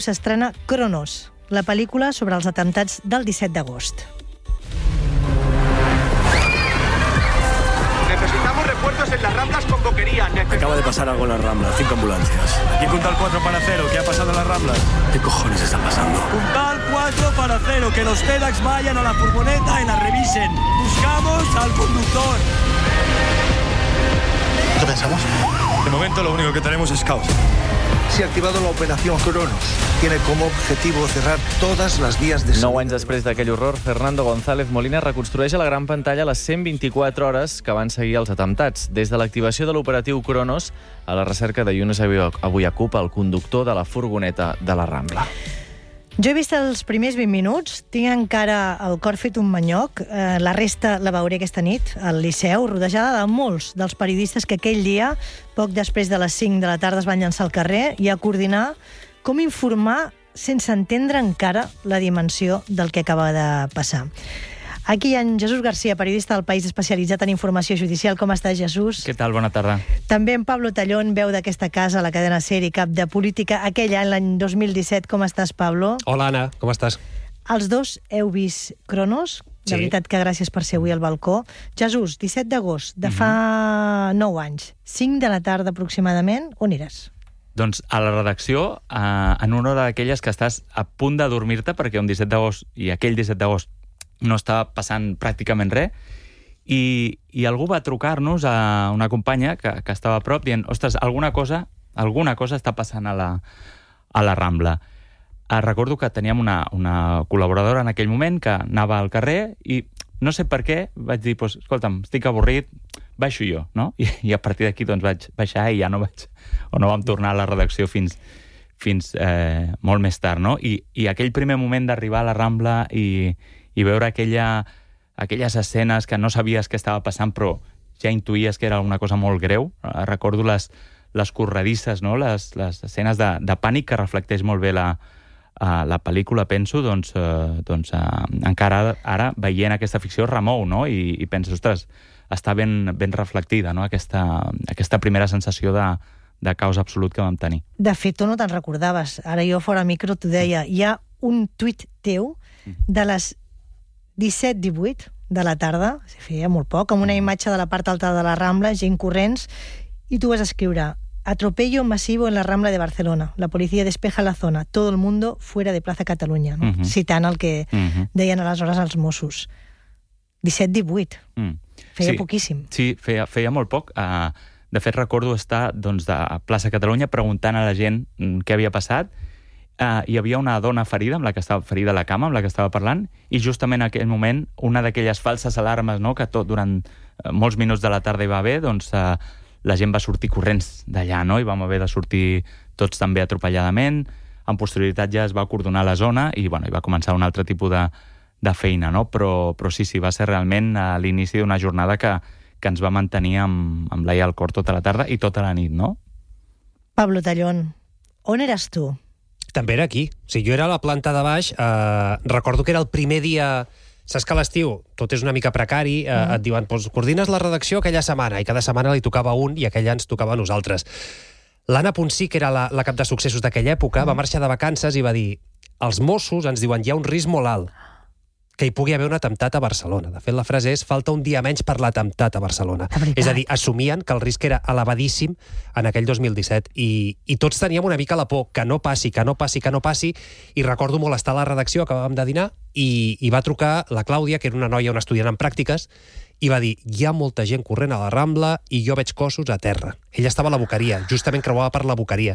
s'estrena Cronos, la pel·lícula sobre els atemptats del 17 d'agost. Necesitamos refuerzos en las Ramblas con Boquería. Acaba de pasar algo en las Ramblas, 5 ambulancias. Aquí Puntal 4 para 0, ¿qué ha pasado en las Ramblas? ¿Qué cojones está pasando? Puntal 4 para 0, que los TEDx vayan a la furgoneta y la revisen. Buscamos al conductor. ¿Qué pensamos? De momento lo único que tenemos es caos. Se ha activado la operación Cronos. Tiene como objetivo cerrar todas las vías de... 9 anys després d'aquell horror, Fernando González Molina reconstrueix a la gran pantalla les 124 hores que van seguir els atemptats, des de l'activació de l'operatiu Cronos a la recerca de Younes Abouyaaqoub, el conductor de la furgoneta de la Rambla. Jo he vist els primers 20 minuts, tinc encara el cor fet un manyoc, la resta la veuré aquesta nit al Liceu, rodejada de molts dels periodistes que aquell dia, poc després de les 5 de la tarda, es van llançar al carrer i a coordinar com informar sense entendre encara la dimensió del que acaba de passar. Aquí hi ha en Jesús García, periodista del País especialitzat en informació judicial. Com estàs, Jesús? Què tal? Bona tarda. També en Pablo Tallón, veu d'aquesta casa, la cadena SER i cap de política aquell any, l'any 2017. Com estàs, Pablo? Hola, Anna, com estàs? Els dos heu vist Cronos. De veritat que gràcies per ser avui al balcó. Jesús, 17 d'agost, de fa 9 anys, 5 de la tarda aproximadament, on eres? Doncs a la redacció, en una hora d'aquelles que estàs a punt de dormir-te, perquè un 17 d'agost i aquell 17 d'agost no estava passant pràcticament res, i algú va trucar-nos a una companya que estava a prop dient, ostres, alguna cosa està passant a la Rambla. Recordo que teníem una col·laboradora en aquell moment que anava al carrer i no sé per què vaig dir, pues, escolta'm, estic avorrit, baixo jo, no? I a partir d'aquí doncs, vaig baixar i ja no vam tornar a la redacció fins molt més tard, no? I aquell primer moment d'arribar a la Rambla i veure aquelles escenes que no sabies què estava passant, però ja intuïes que era una cosa molt greu. Recordo les corredisses, no? Les escenes de pànic que reflecteix molt bé la pel·lícula, penso, doncs encara ara, veient aquesta ficció, remou, no? I penses, ostres, està ben reflectida, no? Aquesta primera sensació de caos absolut que vam tenir. De fet, tu no te'n recordaves. Ara jo fora micro t'ho deia. Hi ha un tuit teu de les 17-18 de la tarda, feia molt poc, amb una imatge de la part alta de la Rambla, gent corrents, i tu vas escriure: atropello masivo en la Rambla de Barcelona. La policía despeja la zona. Todo el mundo fuera de Plaza Catalunya. No? Citant el que deien aleshores els Mossos. 17-18. Feia poquíssim. Sí, feia molt poc. De fet, recordo estar a Plaça Catalunya preguntant a la gent què havia passat. Hi havia una dona ferida, amb la que estava ferida a la cama, amb la que estava parlant, i justament en aquell moment, una d'aquelles falses alarmes, no?, que durant molts minuts de la tarda hi va haver, doncs la gent va sortir corrents d'allà, no?, i vam haver de sortir tots també atropelladament. En posterioritat ja es va acordonar la zona i va començar un altre tipus de feina, no? Però sí, va ser realment l'inici d'una jornada que ens va mantenir amb l'ai al cor tota la tarda i tota la nit, no? Pablo Tallón, on eres tu? També era aquí. O sigui, jo era a la planta de baix. Recordo que era el primer dia... Saps que a l'estiu tot és una mica precari. Et diuen, doncs, coordines la redacció aquella setmana, i cada setmana li tocava un i aquell ens tocava a nosaltres. L'Anna Ponsí, que era la cap de successos d'aquella època, va marxar de vacances i va dir: els Mossos ens diuen, hi ha un risc molt alt que hi pugui haver un atemptat a Barcelona. De fet, la frase és: falta un dia menys per l'atemptat a Barcelona. És a dir, assumien que el risc era elevadíssim en aquell 2017 i tots teníem una mica la por que no passi, i recordo molt estar a la redacció, acabàvem de dinar, i va trucar la Clàudia, que era una noia, una estudiant en pràctiques, i va dir: hi ha molta gent corrent a la Rambla i jo veig cossos a terra. Ella estava a la Boqueria, justament creuava per la Boqueria.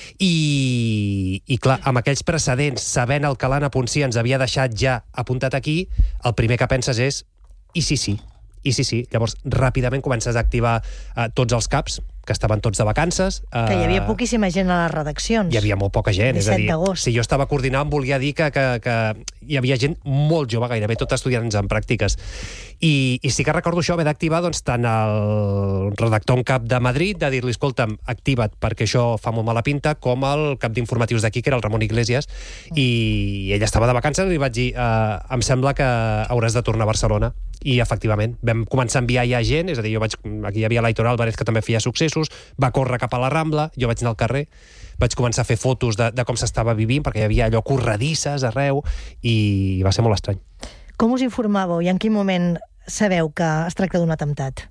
I clar, amb aquells precedents, sabent el que l'Anna Ponsí ens havia deixat ja apuntat aquí, el primer que penses és: i sí. Llavors, ràpidament comences a activar tots els caps, que estaven tots de vacances. Que hi havia poquíssima gent a les redaccions. Hi havia molt poca gent. 17 és a dir, d'agost. si jo estava coordinant, volia dir que hi havia gent molt jove, gairebé tot estudiants en pràctiques. I sí que recordo això, haver d'activar tant el redactor en cap de Madrid, de dir-li: escolta'm, activa't perquè això fa molt mala pinta, com el cap d'informatius d'aquí, que era el Ramon Iglesias, i ell estava de vacances, i li vaig dir: em sembla que hauràs de tornar a Barcelona. I efectivament vam començar a enviar ja gent, és a dir, aquí hi havia l'Aitor Álvarez, que també feia successos, va córrer cap a la Rambla, jo vaig anar al carrer, vaig començar a fer fotos de com s'estava vivint, perquè hi havia allò corredisses arreu, i va ser molt estrany. Com us informàveu i en quin moment sabeu que es tracta d'un atemptat?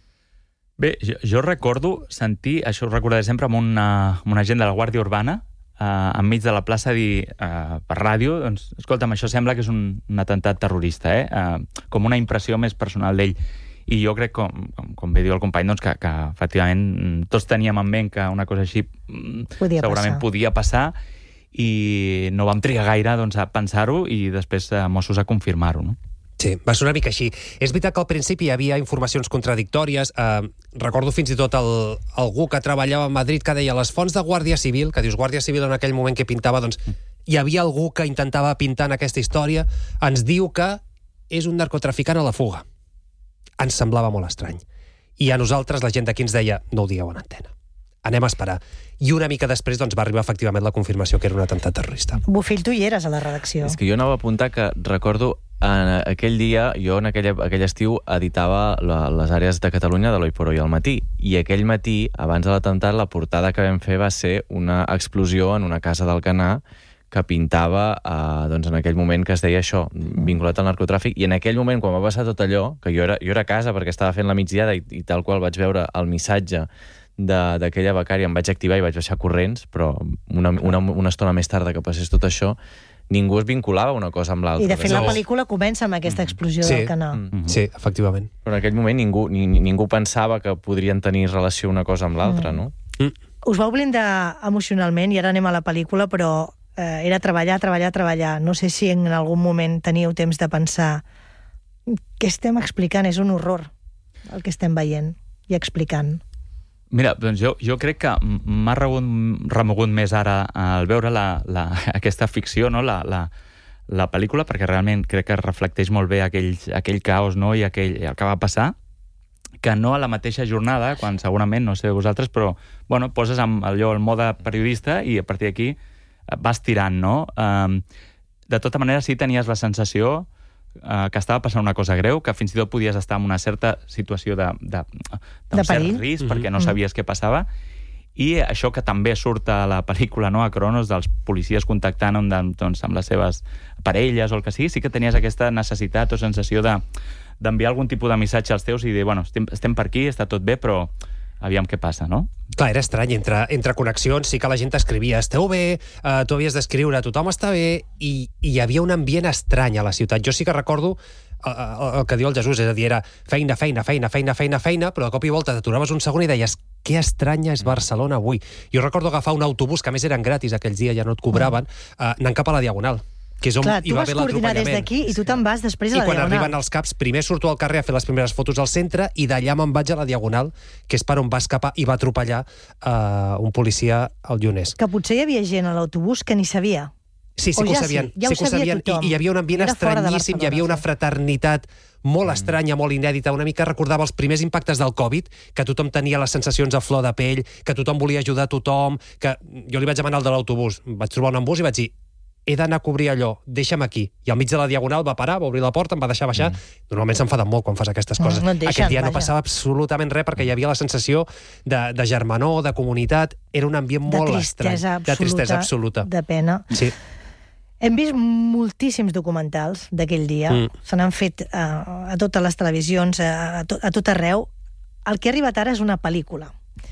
Bé, jo recordo sentir, això ho recordaré sempre, amb un agent de la Guàrdia Urbana, enmig de la plaça, dir per ràdio, doncs, escolta'm, això sembla que és un atemptat terrorista, com una impressió més personal d'ell. I jo crec, com bé diu el company, doncs, que efectivament tots teníem en ment que una cosa així segurament podia passar, i no vam trigar gaire doncs, a pensar-ho i després Mossos a confirmar-ho, no? Sí, va ser una mica així. És veritat que al principi hi havia informacions contradictòries. Recordo fins i tot algú que treballava a Madrid que deia les fonts de Guàrdia Civil, que dius Guàrdia Civil en aquell moment que pintava, doncs hi havia algú que intentava pintar en aquesta història, ens diu que és un narcotraficant a la fuga. Ens semblava molt estrany. I a nosaltres la gent d'aquí ens deia no ho digueu en antena. Anem a esperar. I una mica després doncs, va arribar efectivament la confirmació que era un atemptat terrorista. Bofill, tu hi eres a la redacció. És que jo anava a apuntar que recordo aquell dia, jo en aquell estiu editava les àrees de Catalunya de l'Oi por Hoy al matí, i aquell matí, abans de l'atemptat, la portada que vam fer va ser una explosió en una casa d'Alcanar que pintava, doncs, en aquell moment que es deia això, vinculat al narcotràfic, i en aquell moment, quan va passar tot allò, que jo era a casa perquè estava fent la migdiada i tal qual vaig veure el missatge d'aquella becària, em vaig activar i vaig baixar corrents, però una estona més tard que passés tot això, ningú es vinculava una cosa amb l'altra. I de fet la pel·lícula comença amb aquesta explosió del canal. Sí, efectivament. Però en aquell moment ningú pensava que podrien tenir relació una cosa amb l'altra, no? Us vau blindar emocionalment, i ara anem a la pel·lícula, però era treballar. No sé si en algun moment teníeu temps de pensar què estem explicant, és un horror el que estem veient i explicant. Mira, doncs jo crec que m'ha remogut més ara al veure aquesta ficció, no? la pel·lícula, perquè realment crec que reflecteix molt bé aquell caos, no? I el que va passar, que no a la mateixa jornada, quan segurament, no sé vosaltres, però bueno, poses allò el mode periodista i a partir d'aquí vas tirant, no? De tota manera, sí tenies la sensació que estava passant una cosa greu, que fins i tot podies estar en una certa situació d'un cert risc, perquè no sabies què passava, i això que també surt a la pel·lícula, no, a Cronos, dels policies contactant doncs, amb les seves parelles o el que sigui, sí que tenies aquesta necessitat o sensació d'enviar algun tipus de missatge als teus i dir, bueno, estem per aquí, està tot bé, però aviam què passa, no? Clar, era estrany, entre connexions sí que la gent escrivia, esteu bé, tu havies d'escriure, tothom està bé, i hi havia un ambient estrany a la ciutat. Jo sí que recordo el que diu el Jesús, és a dir, era feina, però de cop i volta t'aturaves un segon i deies, que estranya és Barcelona avui. Jo recordo agafar un autobús, que a més eren gratis aquells dies, ja no et cobraven, anant cap a la Diagonal, que és on hi va haver l'atropellament. Clar, tu vas coordinar des d'aquí i tu te'n vas després a la Diagonal. I quan arriben els caps, primer surto al carrer a fer les primeres fotos al centre i d'allà me'n vaig a la Diagonal, que és per on va escapar i va atropellar un policia al Llunes. Que potser hi havia gent a l'autobús que ni sabia. Sí que ho sabien. Ja ho sabia tothom. I hi havia un ambient estranyíssim, hi havia una fraternitat molt estranya, molt inèdita, una mica recordava els primers impactes del Covid, que tothom tenia les sensacions a flor de pell, que tothom volia ajudar a tothom, que jo li vaig demanar al de l'autobús, vaig trobar un embús i vaig dir, he d'anar a cobrir allò, deixa'm aquí. I al mig de la Diagonal va parar, va obrir la porta, em va deixar baixar. Normalment s'enfaden molt quan fas aquestes coses. Aquest dia no passava absolutament res perquè hi havia la sensació de germanor, de comunitat. Era un ambient molt estrany. De tristesa absoluta. De pena. Sí. Hem vist moltíssims documentals d'aquell dia. Se n'han fet a totes les televisions, a tot arreu. El que ha arribat ara és una pel·lícula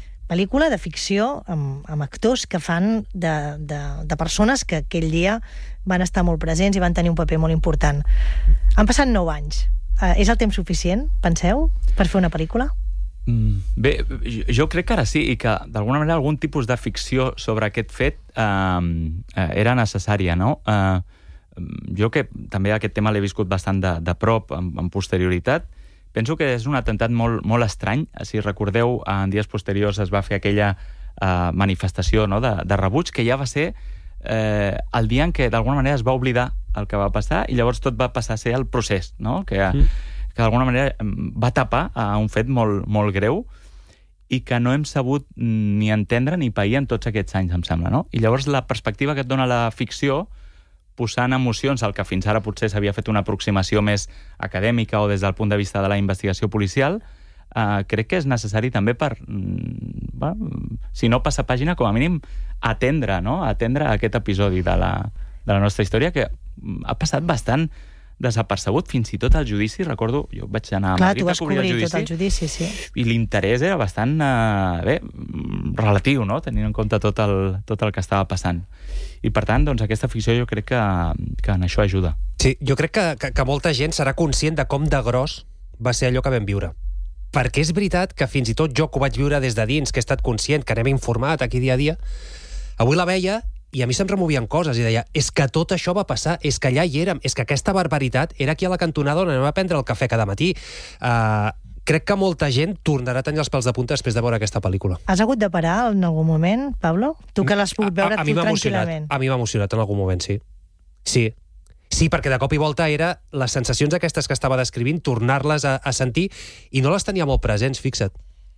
de ficció amb actors que fan de persones que aquell dia van estar molt presents i van tenir un paper molt important. Han passat 9 anys. És el temps suficient, penseu, per fer una pel·lícula? Bé, jo crec que ara sí, i que d'alguna manera algun tipus de ficció sobre aquest fet era necessària, no? Jo que també aquest tema l'he viscut bastant de prop, amb posterioritat. Penso que és un atemptat molt estrany. Si recordeu, en dies posteriors es va fer aquella manifestació, no, de rebuig, que ja va ser el dia en què d'alguna manera es va oblidar el que va passar i llavors tot va passar a ser el procés, no? Que d'alguna manera va tapar un fet molt greu i que no hem sabut ni entendre ni pair en tots aquests anys, em sembla, no? I llavors la perspectiva que et dona la ficció, posant emocions al que fins ara potser s'havia fet una aproximació més acadèmica o des del punt de vista de la investigació policial, crec que és necessari també per, si no passar pàgina, com a mínim atendre, no? Atendre aquest episodi de la nostra història, que ha passat bastant desapercebut, fins i tot al judici. Recordo, jo vaig anar a Madrid a cobrir el judici. Tot el judici, sí. I l'interès era bastant relatiu, no? Tenint en compte tot el que estava passant. I per tant, doncs, aquesta ficció jo crec que en això ajuda. Sí, jo crec que molta gent serà conscient de com de gros va ser allò que vam viure. Perquè és veritat que fins i tot jo, que ho vaig viure des de dins, que he estat conscient, que n'hem informat aquí dia a dia, avui la veia i a mi se'm removien coses i deia, és que tot això va passar, és que allà hi érem, és que aquesta barbaritat era aquí a la cantonada on anem a prendre el cafè cada matí. Crec que molta gent tornarà a tenir els pèls de punta després de veure aquesta pel·lícula. Has hagut de parar en algun moment, Pablo? Tu que l'has pogut veure tu tranquil·lament. A mi m'ha emocionat en algun moment, sí. Sí, perquè de cop i volta era les sensacions aquestes que estava descrivint, tornar-les a sentir, i no les tenia molt presents, fixa't.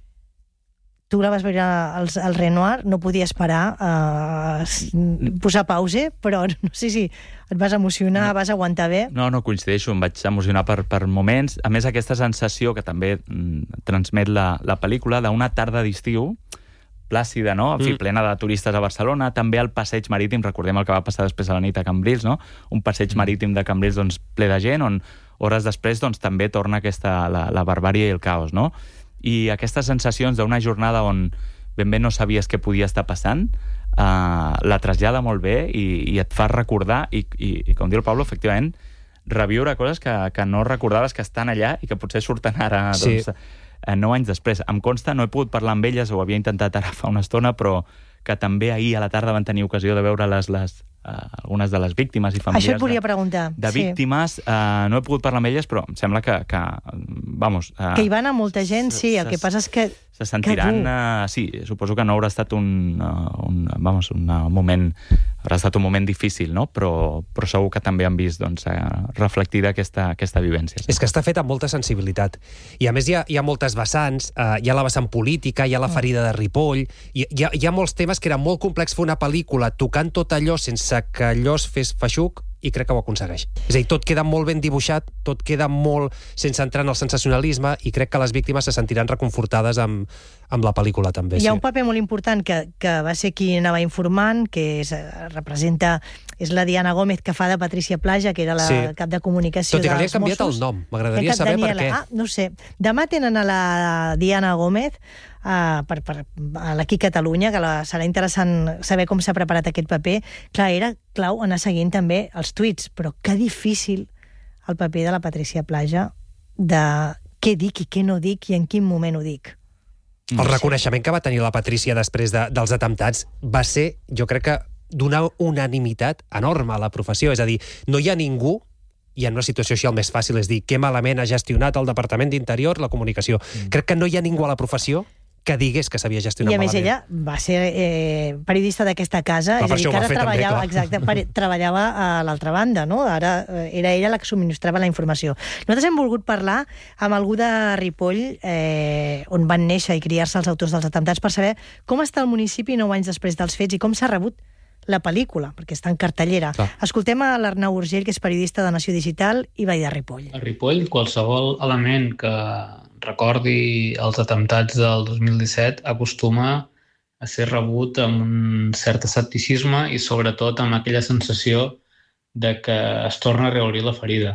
Tu la vas veure al Renoir, no podies parar a posar pause, però no sé si et vas emocionar, vas aguantar bé. No, coincideixo, em vaig emocionar per moments. A més, aquesta sensació que també transmet la pel·lícula d'una tarda d'estiu, plàcida, no? En fi, plena de turistes a Barcelona, també el passeig marítim, recordem el que va passar després a la nit a Cambrils, no? Un passeig marítim de Cambrils, doncs, ple de gent, on hores després doncs, també torna la barbària i el caos, no? I aquestes sensacions d'una jornada on ben bé no sabies què podia estar passant, la trasllada molt bé i et fa recordar, i com diu el Pablo, efectivament, reviure coses que no recordaves que estan allà i que potser surten ara, doncs, 9 anys després. Em consta, no he pogut parlar amb elles, ho havia intentat ara fa una estona, però que també ahir a la tarda van tenir ocasió de veure algunes de les víctimes i familiars. Això et volia preguntar. De víctimes. No he pogut parlar amb elles, però em sembla que vamos... Que hi va anar molta gent, sí. El que passa és que... Se sentiran... Sí, suposo que no haurà estat un moment... Haurà estat un moment difícil, no? Però segur que també han vist, doncs, reflectida aquesta vivència. És que està fet amb molta sensibilitat. I a més hi ha moltes vessants, hi ha la vessant política, hi ha la ferida de Ripoll, hi ha molts temes que era molt complex fer una pel·lícula tocant tot allò sense que allò es fes feixuc, i crec que ho aconsegueix. És a dir, tot queda molt ben dibuixat, tot queda molt sense entrar en el sensacionalisme, i crec que les víctimes se sentiran reconfortades amb la pel·lícula també. Hi ha un paper molt important que va ser qui anava informant, que és la Diana Gómez, que fa de Patricia Plaja, que era la cap de comunicació dels Mossos. Tot i que li ha canviat el nom. M'agradaria saber per què. No sé. Demà tenen a la Diana Gómez a l'Aquí Catalunya, que serà interessant saber com s'ha preparat aquest paper. Clar, era clau anar seguint també els tuits, però que difícil el paper de la Patricia Plaja de què dic i què no dic i en quin moment ho dic. El reconeixement que va tenir la Patricia després dels atemptats va ser, jo crec que, d'una unanimitat enorme a la professió. És a dir, no hi ha ningú, i en una situació així el més fàcil és dir que malament ha gestionat el Departament d'Interior la comunicació. Crec que no hi ha ningú a la professió que digués que s'havia gestionat malament. I a més ella va ser periodista d'aquesta casa, és a dir, que ara treballava a l'altra banda, no? Ara era ella la que subministrava la informació. Nosaltres hem volgut parlar amb algú de Ripoll, on van néixer i criar-se els autors dels atemptats, per saber com està el municipi 9 anys després dels fets i com s'ha rebut la pel·lícula, perquè està en cartellera. Clar. Escoltem a l'Arnau Urgell, que és periodista de Nació Digital i veí de Ripoll. A Ripoll, qualsevol element que recordi els atemptats del 2017 acostuma a ser rebut amb un cert escepticisme i sobretot amb aquella sensació de que es torna a reobrir la ferida.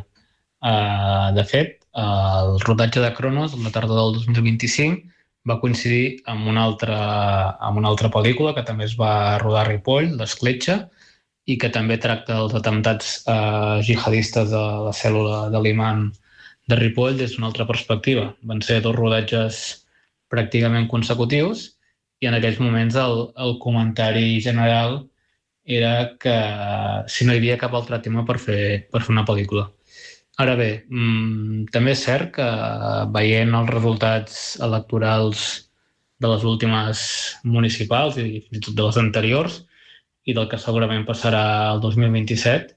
De fet, el rodatge de Cronos, la tardor del 2025, va coincidir amb una altra pel·lícula que també es va rodar a Ripoll, l'Escletxa, i que també tracta els atemptats jihadistes de la cèl·lula de l'imam de Ripoll des d'una altra perspectiva. Van ser 2 rodatges pràcticament consecutius i en aquells moments el comentari general era que si no hi havia cap altre tema per fer una pel·lícula. Ara bé, també és cert que veient els resultats electorals de les últimes municipals i fins i tot de les anteriors i del que segurament passarà el 2027,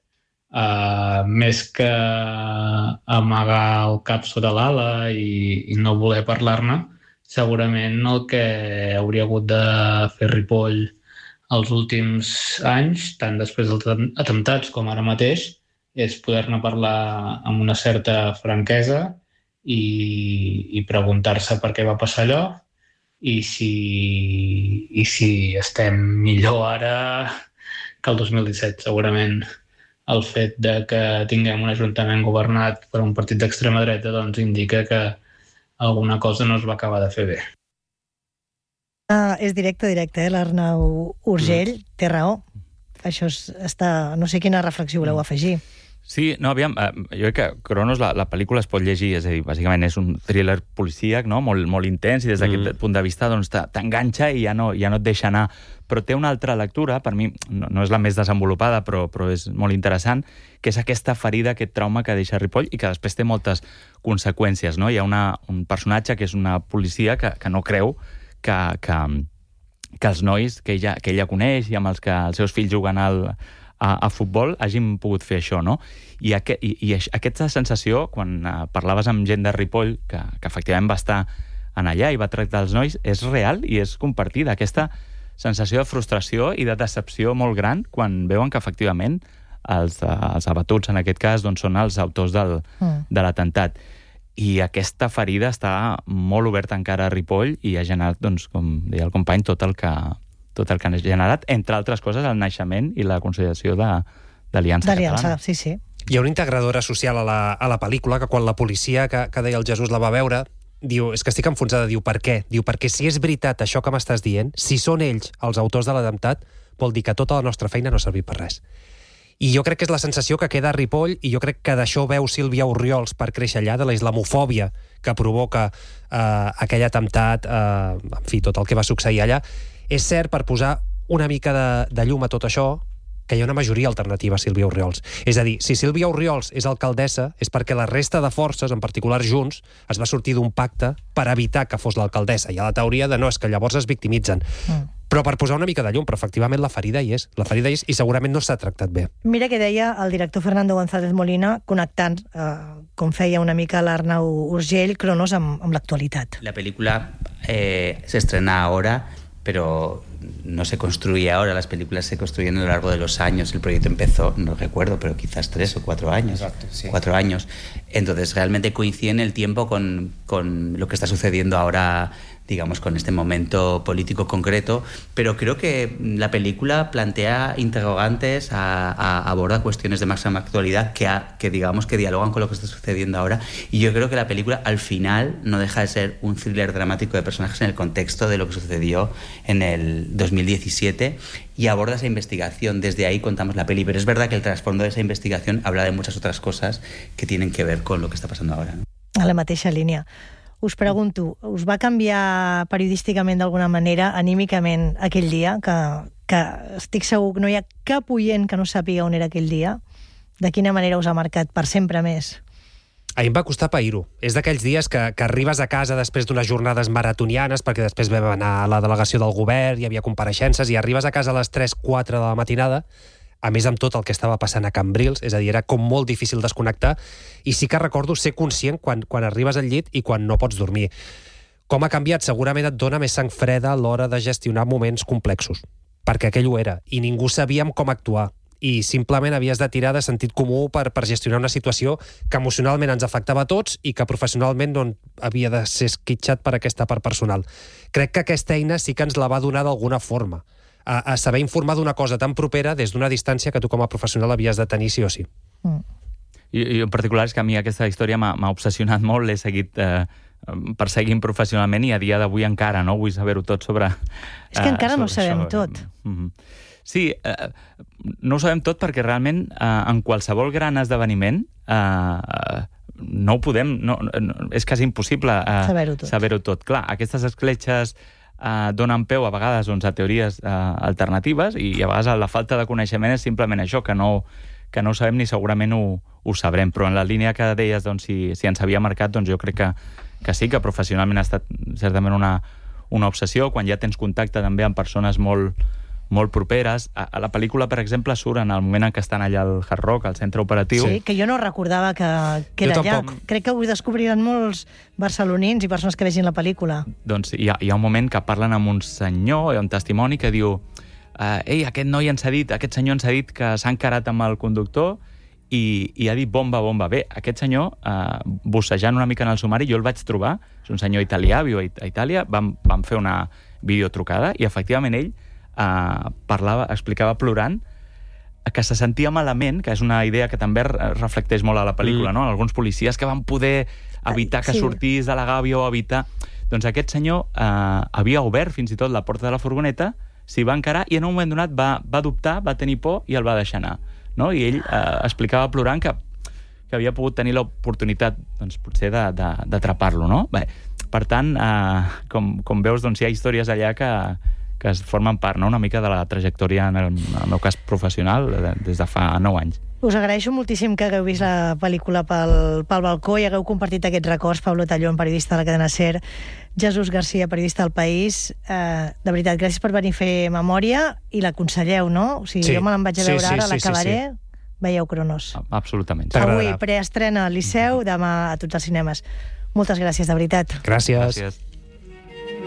més que amagar el cap sota l'ala i no voler parlar-ne, segurament el que hauria hagut de fer Ripoll els últims anys, tant després dels atemptats com ara mateix, és poder-ne parlar amb una certa franquesa i preguntar-se per què va passar allò i si estem millor ara que el 2017. Segurament el fet de que tinguem un ajuntament governat per un partit d'extrema dreta doncs indica que alguna cosa no es va acabar de fer bé. És directe, l'Arnau Urgell té raó. Això està... No sé quina reflexió voleu afegir. Sí, no, aviam, jo crec que Cronos, la pel·lícula es pot llegir, és a dir, bàsicament és un thriller policíac, no? molt intens, i des d'aquest punt de vista doncs, t'enganxa i ja no et deixa anar. Però té una altra lectura, per mi no és la més desenvolupada, però és molt interessant, que és aquesta ferida, aquest trauma que deixa Ripoll i que després té moltes conseqüències. No? Hi ha un personatge que és una policia que no creu que els nois que ella coneix i amb els que els seus fills juguen a futbol hagin pogut fer això, no? I aquesta sensació, quan parlaves amb gent de Ripoll, que efectivament va estar en allà i va tractar els nois, és real i és compartida. Aquesta sensació de frustració i de decepció molt gran quan veuen que efectivament els abatuts, en aquest cas, doncs, són els autors de l'atemptat. I aquesta ferida està molt oberta encara a Ripoll i ha generat, doncs, com deia el company, tot el que han generat, entre altres coses, el naixement i la consolidació d'Aliança Catalana. Sí, sí. Hi ha una integradora social a la pel·lícula que quan la policia que deia el Jesús la va veure, diu, és que estic enfonsada, diu, per què? Diu, perquè si és veritat això que m'estàs dient, si són ells els autors de l'atemptat, vol dir que tota la nostra feina no ha servit per res. I jo crec que és la sensació que queda a Ripoll, i jo crec que d'això veu Sílvia Orriols per créixer allà, de la islamofòbia que provoca aquell atemptat, en fi, tot el que va succeir allà. És cert, per posar una mica de llum a tot això, que hi ha una majoria alternativa a Sílvia Orriols. És a dir, si Sílvia Orriols és alcaldessa, és perquè la resta de forces, en particular Junts, es va sortir d'un pacte per evitar que fos l'alcaldessa. Hi ha la teoria de no, és que llavors es victimitzen. Però per posar una mica de llum, però efectivament la ferida hi és. La ferida hi és i segurament no s'ha tractat bé. Mira que deia el director Fernando González Molina, connectant, com feia una mica l'Arnau Urgell, Cronos amb l'actualitat. La película se estrena ahora, pero no se construye ahora, las películas se construyen a lo largo de los años. El proyecto empezó, no recuerdo, pero quizás 3 o 4 años. Exacto, sí. 4 años. Entonces realmente coincide en el tiempo con lo que está sucediendo ahora, digamos, con este momento político concreto, pero creo que la película plantea interrogantes, aborda cuestiones de máxima actualidad que digamos que dialogan con lo que está sucediendo ahora, y yo creo que la película al final no deja de ser un thriller dramático de personajes en el contexto de lo que sucedió en el 2017 y aborda esa investigación. Desde ahí contamos la peli, pero es verdad que el trasfondo de esa investigación habla de muchas otras cosas que tienen que ver con lo que está pasando ahora, ¿no? A la mateixa línia. Us pregunto, us va canviar periodísticament d'alguna manera, anímicament, aquell dia? Que estic segur que no hi ha cap oient que no sàpiga on era aquell dia? De quina manera us ha marcat per sempre més? A mi em va costar pair-ho. És d'aquells dies que arribes a casa després d'unes jornades maratonianes, perquè després vam anar a la delegació del govern, hi havia compareixences, i arribes a casa a les 3-4 de la matinada, a més amb tot el que estava passant a Cambrils, és a dir, era com molt difícil desconnectar, i sí que recordo ser conscient quan arribes al llit i quan no pots dormir. Com ha canviat? Segurament et dona més sang freda a l'hora de gestionar moments complexos, perquè aquell ho era, i ningú sabíem com actuar, i simplement havies de tirar de sentit comú per gestionar una situació que emocionalment ens afectava a tots i que professionalment no havia de ser esquitxat per aquesta part personal. Crec que aquesta eina sí que ens la va donar d'alguna forma, a saber informar d'una cosa tan propera des d'una distància que tu com a professional havies de tenir sí o sí. I en particular és que a mi aquesta història m'ha obsessionat molt, l'he seguit perseguint professionalment i a dia d'avui encara no vull saber-ho tot sobre... És que encara no ho sabem tot. Sí, no ho sabem tot perquè realment en qualsevol gran esdeveniment no ho podem... és quasi impossible saber-ho tot. Clar, aquestes escletxes donen peu a vegades a teories alternatives i a vegades la falta de coneixement és simplement això, que no ho sabem ni segurament ho sabrem, però en la línia que deies si ens havia marcat, jo crec que sí, que professionalment ha estat certament una obsessió, quan ja tens contacte també amb persones molt properes. A la pel·lícula, per exemple, surt en el moment en què estan allà al Hard Rock, al centre operatiu. Sí, que jo no recordava que era allà. Crec que ho descobriran molts barcelonins i persones que vegin la pel·lícula. Doncs hi ha un moment que parlen amb un senyor, un testimoni, que diu ei, aquest senyor ens ha dit que s'ha encarat amb el conductor i ha dit bomba, bomba. Bé, aquest senyor, bussejant una mica en el sumari, jo el vaig trobar, és un senyor italià, viu a Itàlia, vam fer una videotrucada i efectivament ell explicava plorant que se sentia malament, que és una idea que també reflecteix molt a la pel·lícula, no? Alguns policies que van poder evitar que sortís de la gàbia o evitar... Doncs aquest senyor havia obert fins i tot la porta de la furgoneta, s'hi va encarar i en un moment donat va dubtar, va tenir por i el va deixar anar. No? I ell explicava plorant que havia pogut tenir l'oportunitat, doncs, potser d'atrapar-lo, no? Bé, per tant, com veus, doncs, hi ha històries allà que es formen part, no? Una mica de la trajectòria, en el meu cas professional, des de fa 9 anys. Us agraeixo moltíssim que hagueu vist la pel·lícula pel balcó i hagueu compartit aquests records. Pablo Tallón, periodista de la cadena SER, Jesús García, periodista del País. De veritat, gràcies per venir a fer memòria i l'aconselleu, no? O sigui, jo me l'en vaig a veure ara, l'acabaré. Veieu Cronos. Absolutament. Avui preestrena al Liceu, demà a tots els cinemes. Moltes gràcies, de veritat. Gràcies.